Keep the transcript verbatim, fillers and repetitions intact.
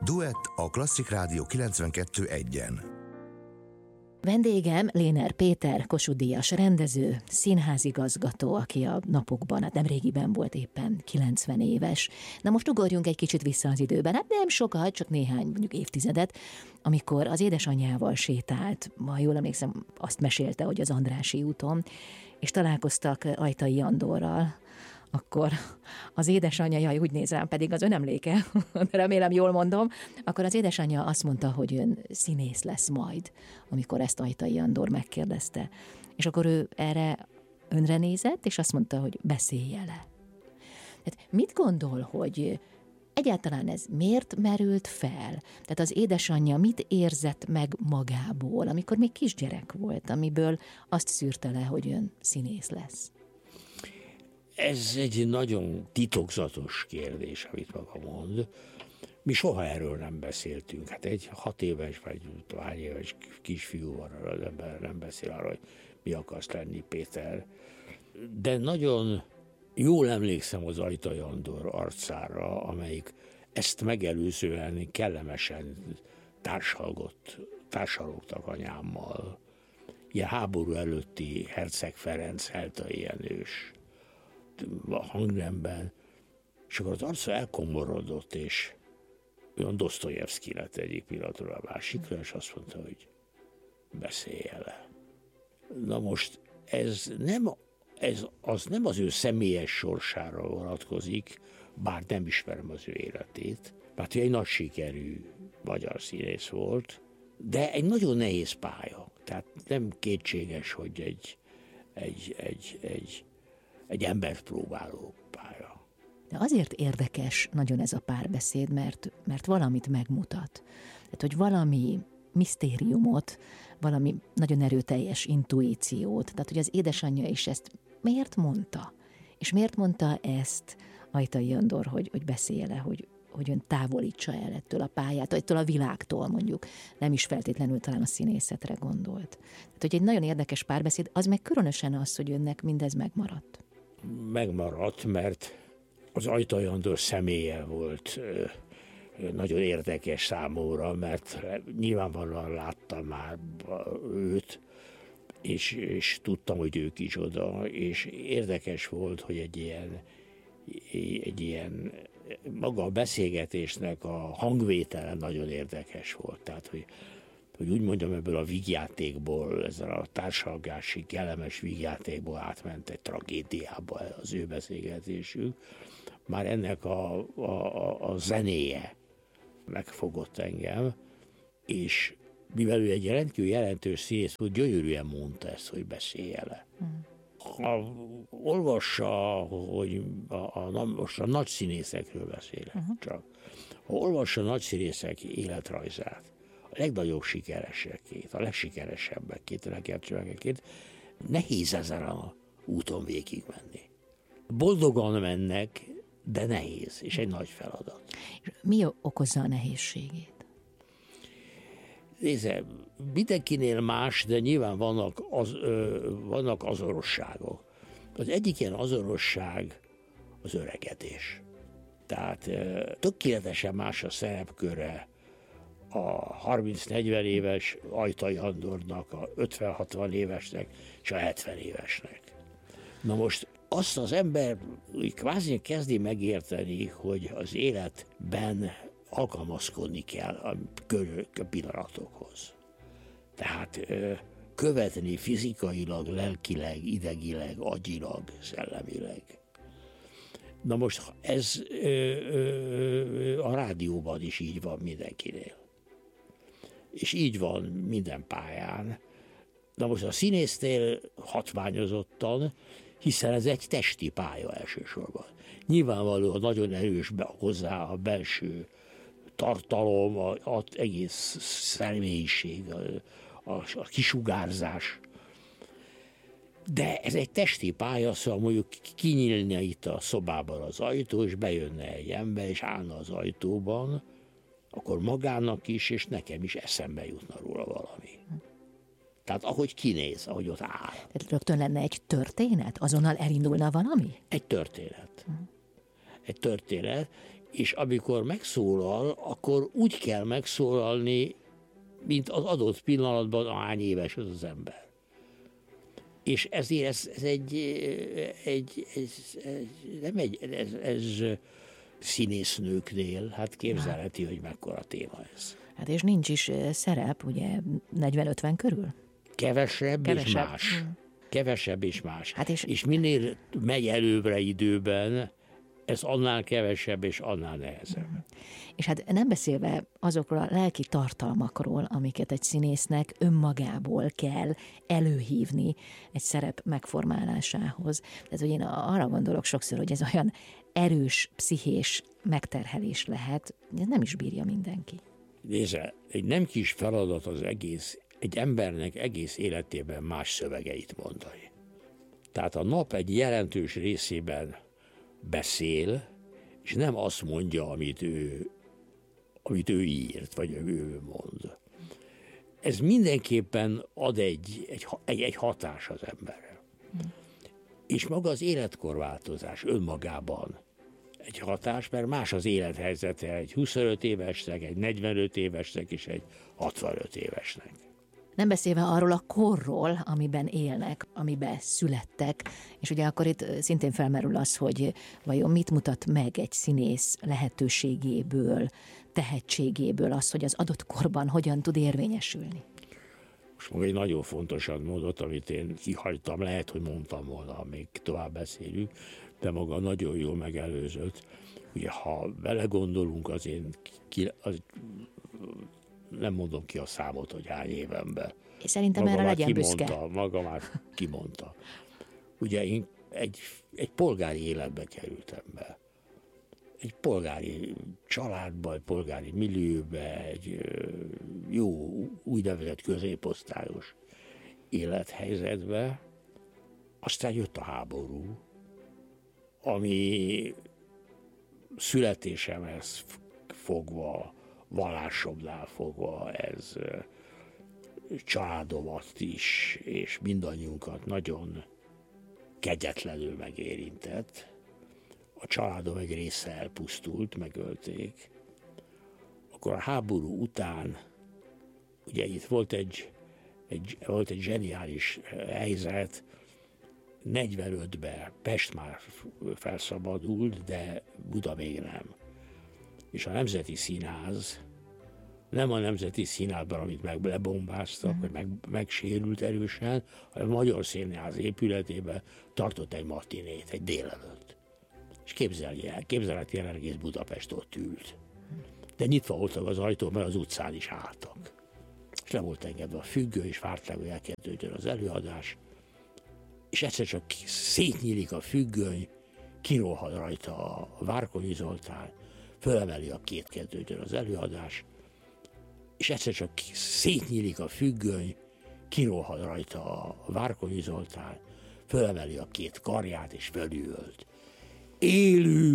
Duett a Klasszik Rádió kilencvenkettő egyen. Vendégem Léner Péter, Kossuth Díjas rendező, színházigazgató, aki a napokban, hát nem régiben volt éppen kilencven éves. Na most ugorjunk egy kicsit vissza az időben, hát nem sokat, csak néhány mondjuk évtizedet, amikor az édesanyjával sétált, ha jól emlékszem, azt mesélte, hogy az Andrássy úton, és találkoztak Ajtai Andorral, akkor az édesanyja, jaj, úgy néz rám, pedig az önemléke, remélem jól mondom, akkor az édesanyja azt mondta, hogy ön színész lesz majd, amikor ezt Ajtai Andor megkérdezte. És akkor ő erre önre nézett, és azt mondta, hogy beszélje le. Tehát mit gondol, hogy egyáltalán ez miért merült fel? Tehát az édesanyja mit érzett meg magából, amikor még kisgyerek volt, amiből azt szűrte le, hogy ön színész lesz? Ez egy nagyon titokzatos kérdés, amit maga mond. Mi soha erről nem beszéltünk. Hát egy hat éves vagy hány éves kisfiúval az ember nem beszél arról, hogy mi akarsz lenni, Péter. De nagyon jól emlékszem az Ajtai Andor arcára, amelyik ezt megelőzően kellemesen társalgott, társalogtak anyámmal. Ilyen háború előtti Herceg Ferenc, Heltai Jenős a hangnemben, és akkor az arca elkomorodott, és olyan Dosztojevszky lett egyik pillanatról a másikra, és azt mondta, hogy beszélje le. Na most ez nem, ez az nem az ő személyes sorsára vonatkozik, bár nem ismerem az ő életét, mert ő egy nagy sikerű magyar színész volt, de egy nagyon nehéz pálya. Tehát nem kétséges, hogy egy, egy, egy, egy egy embert próbáló pálya. De azért érdekes nagyon ez a párbeszéd, mert, mert valamit megmutat. Tehát, hogy valami misztériumot, valami nagyon erőteljes intuíciót, tehát, hogy az édesanyja is ezt miért mondta? És miért mondta ezt Ajtai Andor, hogy, hogy beszélje, hogy, hogy ön távolítsa el ettől a pályától, ettől a világtól mondjuk, nem is feltétlenül talán a színészetre gondolt. Tehát, hogy egy nagyon érdekes párbeszéd, az meg különösen az, hogy önnek mindez megmaradt. Megmaradt, mert az Ajtai Andor személye volt nagyon érdekes számomra, mert nyilvánvalóan láttam már őt, és, és tudtam, hogy ő kicsoda, és érdekes volt, hogy egy ilyen, egy ilyen maga a beszélgetésnek a hangvétele nagyon érdekes volt. Tehát, hogy hogy úgy mondjam, ebből a vígjátékból, ezzel a társalgási, kellemes vígjátékból átment egy tragédiába az ő beszélgetésük. Már ennek a, a, a zenéje megfogott engem, és mivel ő egy rendkívül jelentős színész volt, gyönyörűen mondta ezt, hogy beszélje le. Hmm. Ha olvassa, hogy a, a, most a nagy színészekről beszélek uh-huh. csak, ha olvassa a nagy színészek életrajzát, a legnagyobb sikeresekét, a legsikeresebbekét, a legjelentősebbekét, nehéz ezen a úton végig menni. Boldogan mennek, de nehéz, és egy nagy feladat. Mi okozza a nehézségét? Nézze, mindenkinél más, de nyilván vannak, az, ö, vannak azonosságok. Az egyik ilyen azonosság az öregedés. Tehát ö, tökéletesen más a szerepköre a harminc-negyven éves Ajtai Andornak, a ötven-hatvan évesnek és a hetven évesnek. Na most azt az ember kvázi kezdi megérteni, hogy az életben alkalmazkodni kell a pillanatokhoz. Tehát követni fizikailag, lelkileg, idegileg, agyilag, szellemileg. Na most ez a rádióban is így van mindenkinél. És így van minden pályán. Na most a színésznél hatványozottan, hiszen ez egy testi pálya elsősorban. Nyilvánvalóan nagyon erős be, hozzá a belső tartalom, az egész személyiség, a, a, a kisugárzás. De ez egy testi pálya, szóval mondjuk kinyílna itt a szobában az ajtó, és bejönne egy ember, és állna az ajtóban, akkor magának is, és nekem is eszembe jutna róla valami. Tehát ahogy kinéz, ahogy ott áll. Tehát rögtön lenne egy történet? Azonnal elindulna valami? Egy történet. Uh-huh. Egy történet, és amikor megszólal, akkor úgy kell megszólalni, mint az adott pillanatban, ahány éves az az ember. És ezért ez, ez egy, egy, ez, ez, nem egy, ez, ez színésznőknél, hát képzelheti, hogy mekkora téma ez. Hát és nincs is szerep, ugye negyven-ötven körül? Kevesebb, Kevesebb. és más. Hmm. Kevesebb és más. Hát és... és minél megy előbbre időben, ez annál kevesebb és annál nehezebb. Hmm. És hát nem beszélve azokról a lelki tartalmakról, amiket egy színésznek önmagából kell előhívni egy szerep megformálásához. Tehát, hogy én arra gondolok sokszor, hogy ez olyan erős, pszichés megterhelés lehet, ez nem is bírja mindenki. Nézze, egy nem kis feladat az egész, egy embernek egész életében más szövegeit mondani. Tehát a nap egy jelentős részében beszél, és nem azt mondja, amit ő, amit ő írt, vagy ő mond. Ez mindenképpen ad egy, egy, egy, egy hatás az emberre. Hmm. És maga az életkorváltozás önmagában egy hatás, mert más az élethelyzete egy huszonöt évesnek, egy negyvenöt évesnek és egy hatvanöt évesnek. Nem beszélve arról a korról, amiben élnek, amiben születtek, és ugye akkor itt szintén felmerül az, hogy vajon mit mutat meg egy színész lehetőségéből, tehetségéből az, hogy az adott korban hogyan tud érvényesülni. Most maga egy nagyon fontosan mondott, amit én kihagytam, lehet, hogy mondtam volna, még tovább beszélünk, de maga nagyon jól megelőzött. Ugye, ha belegondolunk, az én ki, az, nem mondom ki a számot, hogy hány évenben. Szerintem maga erre legyen kimondta, büszke. Maga már kimondta. Ugye én egy, egy polgári életbe kerültem be. Egy polgári családba, egy polgári millióbe, egy jó úgynevezett középosztályos élethelyzetbe. Aztán jött a háború, ami születésemhez fogva, vallásomnál fogva, ez családomat is, és mindannyiunkat nagyon kegyetlenül megérintett. A családom egy része elpusztult, megölték. Akkor a háború után, ugye itt volt egy, egy, volt egy zseniális helyzet, negyvenötben Pest már felszabadult, de Buda még nem. És a Nemzeti Színház, nem a Nemzeti Színházban, amit meg lebombáztak, vagy meg, megsérült erősen, hanem a Magyar Színház épületében tartott egy matinét, egy délelőtt. És képzelje el, képzelheti el, egész Budapest ott ült. De nyitva voltak az ajtó, mert az utcán is álltak. És le volt engedve a függő, és várták, hogy elkezdődjön az előadás. És egyszer csak szétnyílik a függöny, kirohad rajta a Várkonyi Zoltán, fölemeli a két, kezdődjön az előadás, és egyszer csak szétnyílik a függöny, kirohad rajta a Várkonyi Zoltán, fölemeli a két karját, és fölüvölt. Élünk!